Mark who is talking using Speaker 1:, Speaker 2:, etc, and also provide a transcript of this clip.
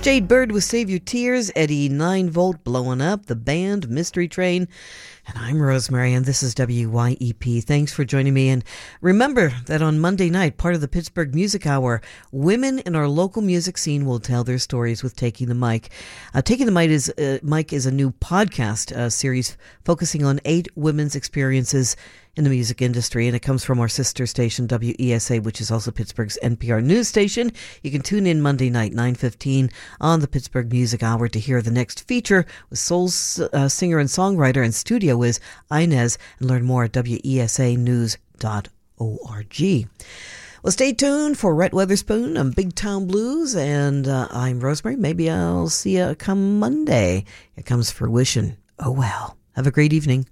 Speaker 1: Jade Bird with Save Your Tears, Eddie 9-Volt Blowing Up, the band Mystery Train, and I'm Rosemary, and this is WYEP. Thanks for joining me, and remember that on Monday night, part of the Pittsburgh Music Hour, women in our local music scene will tell their stories with Taking the Mic. Taking the Mic is a new podcast series focusing on 8 women's experiences in the music industry, and it comes from our sister station WESA, which is also Pittsburgh's NPR news station. You can tune in Monday night 9:15 on the Pittsburgh Music Hour to hear the next feature with soul singer and songwriter and studio whiz Inez, and learn more at wesanews.org. Well, stay tuned for Rhett Weatherspoon and Big Town Blues, and I'm Rosemary. Maybe I'll see you come Monday. It comes fruition. Oh well. Have a great evening.